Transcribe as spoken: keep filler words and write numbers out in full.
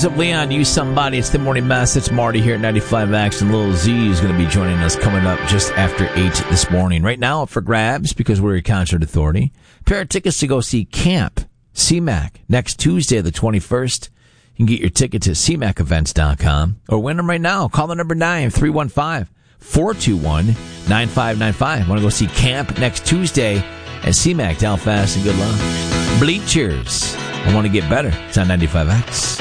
Kings of Leon, You Somebody. It's the morning mess. It's Marty here at ninety-five X, and Lil Z is going to be joining us coming up just after eight this morning. Right now, up for grabs, because we're a concert authority, a pair of tickets to go see Camp C MAC next Tuesday, the twenty-first. You can get your ticket to c mac events dot com or win them right now. Call the number nine three one five, four two one, nine five nine five. Want to go see Camp next Tuesday at C MAC. Down fast and good luck. Bleachers. I want to get better. It's on ninety-five X.